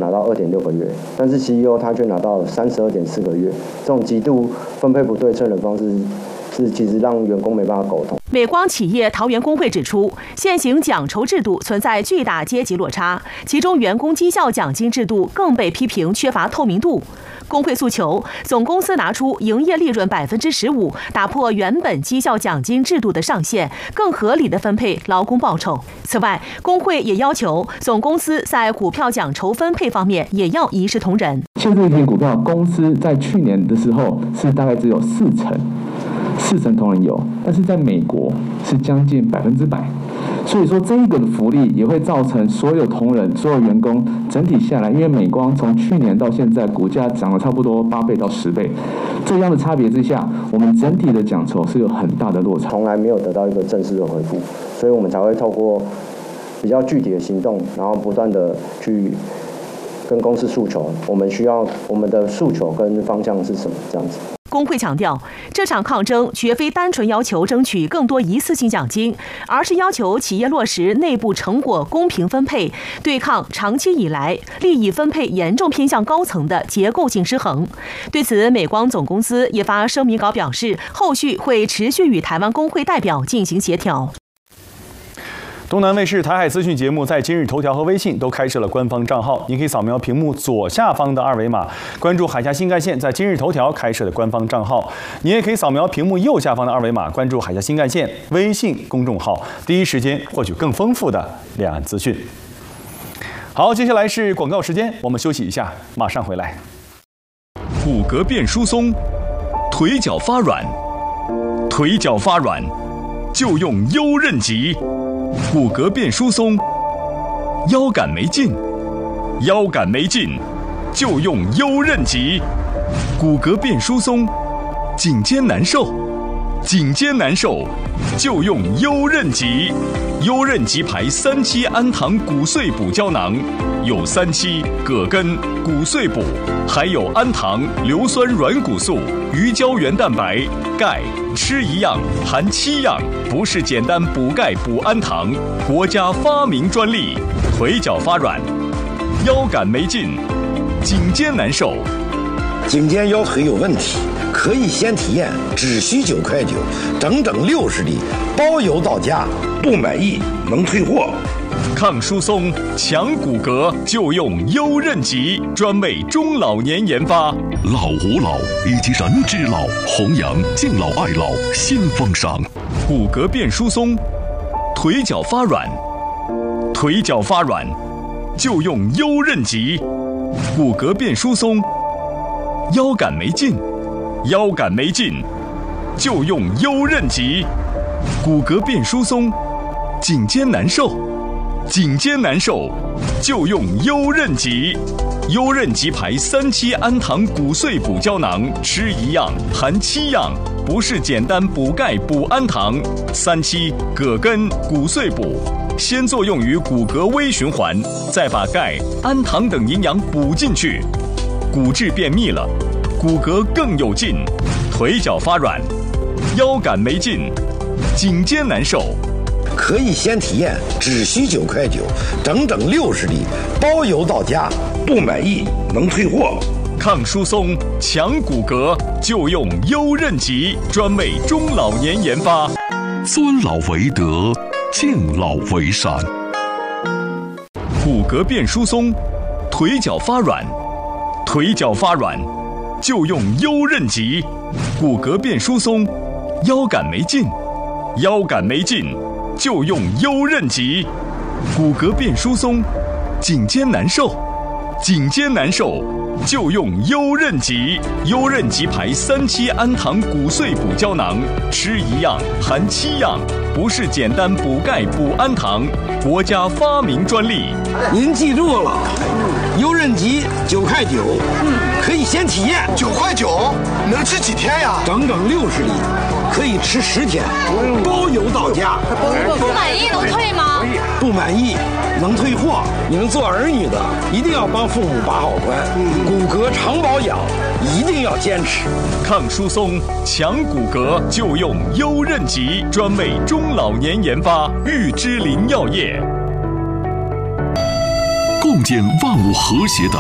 拿到2.6个月，但是 CEO 他却拿到32.4个月，这种极度分配不对称的方式其实让员工没办法沟通。 美光企业桃园工会指出，现行奖酬制度存在巨大阶级落差，其中员工绩效奖金制度更被批评缺乏透明度。工会诉求总公司拿出营业利润15%，打破原本绩效奖金制度的上限，更合理的分配劳工报酬。此外，工会也要求总公司在股票奖酬分配方面也要一视同仁。 现在这批股票公司在去年的时候是大概只有4成同仁有，但是在美国是将近100%，所以说这个福利也会造成所有同仁、所有员工整体下来，因为美光从去年到现在股价涨了差不多8倍到10倍，这样的差别之下，我们整体的奖酬是有很大的落差， 从来没有得到一个正式的回复，所以我们才会透过比较具体的行动，然后不断的去跟公司诉求，我们的诉求跟方向是什么这样子。 工会强调，这场抗争绝非单纯要求争取更多一次性奖金，而是要求企业落实内部成果公平分配，对抗长期以来利益分配严重偏向高层的结构性失衡。对此，美光总公司也发声明稿表示，后续会持续与台湾工会代表进行协调。 东南卫视台海资讯节目在今日头条和微信都开设了官方账号，您可以扫描屏幕左下方的2维码，关注海峡新干线在今日头条开设的官方账号。您也可以扫描屏幕右下方的2维码，关注海峡新干线微信公众号，第一时间获取更丰富的两岸资讯。好，接下来是广告时间，我们休息一下，马上回来。 骨骼变疏松，腿脚发软，腿脚发软就用优韧极。骨骼变疏松，腰杆没劲，腰杆没劲就用优韧极。骨骼变疏松，颈肩难受，颈肩难受就用优韧极。优韧极牌3期氨糖骨碎补胶囊，有3期、葛根、骨碎补，还有氨糖、硫酸软骨素、鱼胶原蛋白、钙，吃一样含7样，不是简单补钙补氨糖，国家发明专利。腿脚发软，腰杆没劲，颈肩难受， 颈肩腰腿有问题，可以先体验，只需9.9块，整整60粒，包邮到家，不满意能退货。 抗疏松、强骨骼就用优韧极，专为中老年研发。 老吾老以及人之老，弘扬敬老爱老新风尚。 骨骼变疏松，腿脚发软，腿脚发软就用优韧极。骨骼变疏松，腰杆没劲，腰杆没劲就用优韧极。骨骼变疏松，颈肩难受，颈肩难受就用优韧极。优韧极牌3期氨糖骨碎补胶囊，吃一样含7样，不是简单补钙补氨糖。3期、葛根、骨碎补，先作用于骨骼微循环，再把钙、氨糖等营养补进去，骨质变密了，骨骼更有劲，腿脚发软，腰杆没劲，颈肩难受。 可以先体验，只需9.9块，整整60粒，包邮到家，不满意能退货。 抗疏松、强骨骼就用优韧极，专为中老年研发。 尊老为德，敬老为善。 骨骼变疏松，腿脚发软，腿脚发软就用优韧极。骨骼变疏松，腰杆没劲，腰杆没劲就用优韧极。骨骼变疏松，颈肩难受，颈肩难受就用优韧极。优韧极牌3期氨糖骨碎补胶囊，吃一样含7样，不是简单补钙补氨糖，国家发明专利。 您记住了，优韧极9.9块，可以先体验。 9.9块能吃几天呀？ 整整60粒，可以吃10天，包邮到家。 不满意能退吗？ 不满意能退货。你们做儿女的一定要帮父母把好关，骨骼常保养一定要坚持。 抗疏松、强骨骼就用优韧极，专为中老年研发。玉芝林药业， 共建万物和谐的